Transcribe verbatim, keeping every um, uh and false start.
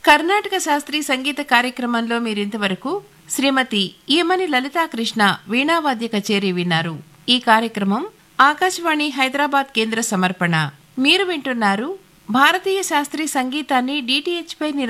కర్ణాటక శాస్త్రీయ సంగీత కార్యక్రమంలో మీరింతవరకు శ్రీమతి ఈమని లలితాకృష్ణ వీణావాద్య కచేరీ విన్నారు. ఈ కార్యక్రమం ఆకాశవాణి హైదరాబాద్ కేంద్ర సమర్పణ. మీరు వింటున్నారు భారతీయ శాస్త్రీయ సంగీతాన్ని డిటిహెచ్ పై